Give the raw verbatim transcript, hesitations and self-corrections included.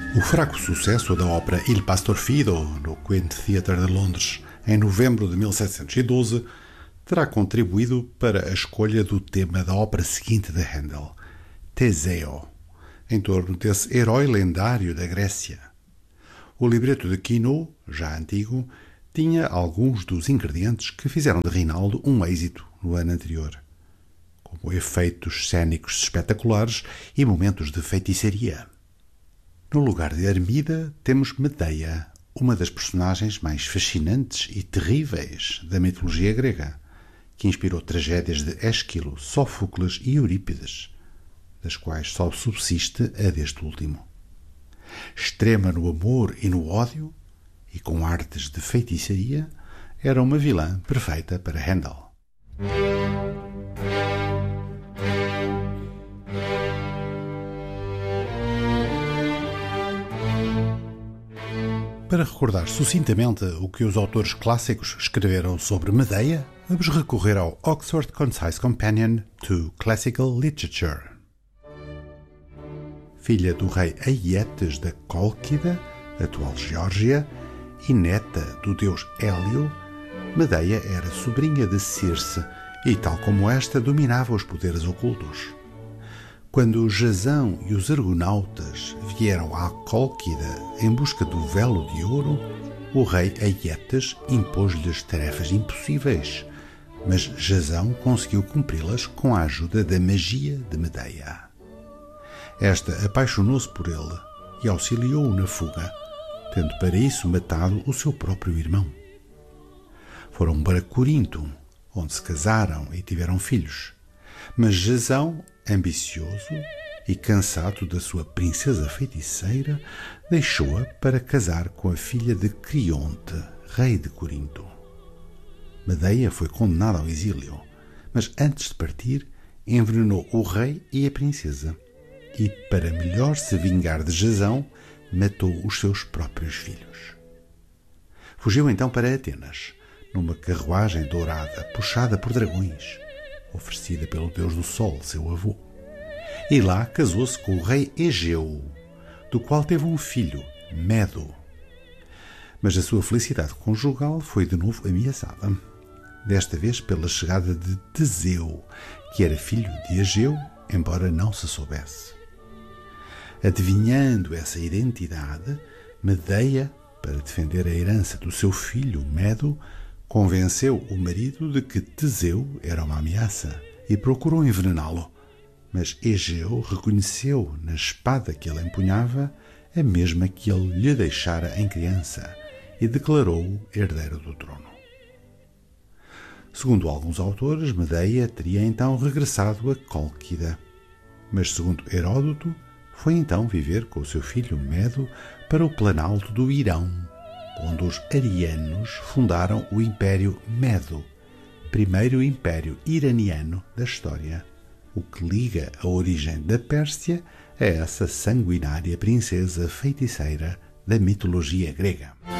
O fraco sucesso da ópera Il Pastorfido, no Queen's Theatre de Londres, em novembro de mil setecentos e doze, terá contribuído para a escolha do tema da ópera seguinte de Handel, Teseo, em torno desse herói lendário da Grécia. O libreto de Quinault, já antigo, tinha alguns dos ingredientes que fizeram de Rinaldo um êxito no ano anterior, como efeitos cênicos espetaculares e momentos de feitiçaria. No lugar de Armida temos Medeia, uma das personagens mais fascinantes e terríveis da mitologia grega, que inspirou tragédias de Ésquilo, Sófocles e Eurípides, das quais só subsiste a deste último. Extrema no amor e no ódio, e com artes de feitiçaria, era uma vilã perfeita para Handel. Para recordar sucintamente o que os autores clássicos escreveram sobre Medeia, vamos recorrer ao Oxford Concise Companion to Classical Literature. Filha do rei Aietes da Cólquida, atual Geórgia, e neta do deus Hélio, Medeia era sobrinha de Circe e, tal como esta, dominava os poderes ocultos. Quando Jasão e os argonautas vieram à Cólquida em busca do velo de ouro, o rei Aietes impôs-lhes tarefas impossíveis, mas Jasão conseguiu cumpri-las com a ajuda da magia de Medeia. Esta apaixonou-se por ele e auxiliou-o na fuga, tendo para isso matado o seu próprio irmão. Foram para Corinto, onde se casaram e tiveram filhos, mas Jasão, ambicioso e cansado da sua princesa feiticeira, deixou-a para casar com a filha de Crionte, rei de Corinto. Medeia foi condenada ao exílio, mas antes de partir, envenenou o rei e a princesa, e, para melhor se vingar de Jasão, matou os seus próprios filhos. Fugiu então para Atenas, numa carruagem dourada puxada por dragões, oferecida pelo deus do sol, seu avô. E lá casou-se com o rei Egeu, do qual teve um filho, Medo. Mas a sua felicidade conjugal foi de novo ameaçada, desta vez pela chegada de Teseu, que era filho de Egeu, embora não se soubesse. Adivinhando essa identidade, Medeia, para defender a herança do seu filho, Medo, convenceu o marido de que Teseu era uma ameaça e procurou envenená-lo, mas Egeu reconheceu na espada que ele empunhava a mesma que ele lhe deixara em criança e declarou-o herdeiro do trono. Segundo alguns autores, Medeia teria então regressado a Cólquida, mas segundo Heródoto, foi então viver com o seu filho Medo para o planalto do Irão, onde os arianos fundaram o Império Medo, primeiro império iraniano da história, o que liga a origem da Pérsia a essa sanguinária princesa feiticeira da mitologia grega.